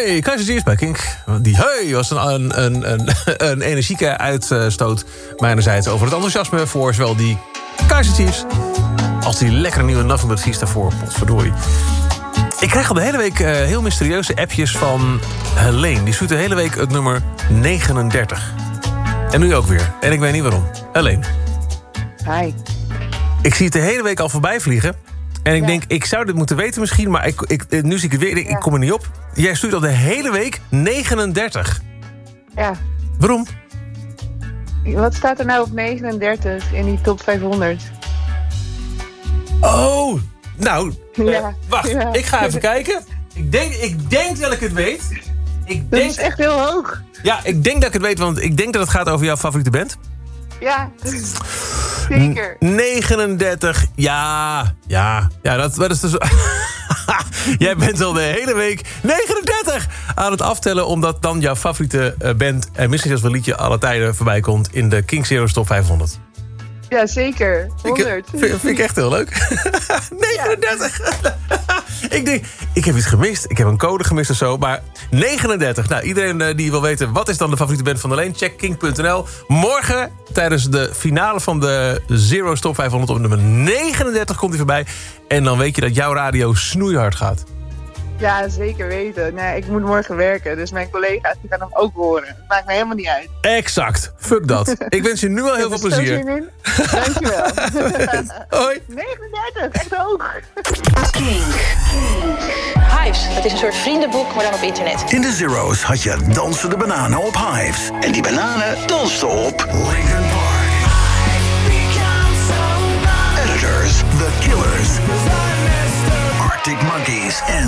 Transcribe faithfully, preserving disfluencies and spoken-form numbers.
Hey, Kaiser Chiefs bij Kink. Die hey was een, een, een, een, een energieke uitstoot mijnerzijds over het enthousiasme voor zowel die Kaiser Chiefs als die lekkere nieuwe Nothing But Thieves daarvoor. Potverdorie. Ik krijg al de hele week uh, heel mysterieuze appjes van Helene. Die stuurt de hele week het nummer negenendertig. En nu ook weer. En ik weet niet waarom. Helene. Hi. Ik zie het de hele week al voorbij vliegen. En ik ja. denk, ik zou dit moeten weten misschien, maar ik, ik, nu zie ik het weer. Ik, ja. ik kom er niet op. Jij stuurt al de hele week negenendertig. Ja. Waarom? Wat staat er nou op negenendertig in die top vijfhonderd? Oh, nou, ja. uh, wacht. Ja. Ik ga even kijken. Ik denk, ik denk dat ik het weet. Ik dat denk, is echt heel hoog. Ja, ik denk dat ik het weet, want ik denk dat het gaat over jouw favoriete band. Ja, zeker. negenendertig, ja, ja, ja, dat, dat is dus... Jij bent al de hele week negenendertig aan het aftellen, omdat dan jouw favoriete band en misschien zelfs wel liedje alle tijden voorbij komt in de King Zero's Top vijfhonderd. Ja, zeker. honderd. Vind, vind, vind ik echt heel leuk. negenendertig. Ja. Ik denk, ik heb iets gemist. Ik heb een code gemist of zo. Maar negenendertig. Nou, iedereen uh, die wil weten wat is dan de favoriete band van Helene, check kink punt n l. Morgen, tijdens de finale van de Zero's Top vijfhonderd... op nummer negenendertig komt hij voorbij. En dan weet je dat jouw radio snoeihard gaat. Ja, zeker weten. Nee, ik moet morgen werken, dus mijn collega's die gaan hem ook horen. Het maakt me helemaal niet uit. Exact. Fuck dat. Ik wens je nu al heel veel plezier. Dankjewel. Hoi. negenendertig, echt hoog. Kink. Hives, het is een soort vriendenboek, maar dan op internet. In de Zero's had je dansende bananen op Hives. En die bananen dansten op Linkin Park. Editors, The Killers, Arctic Monkeys en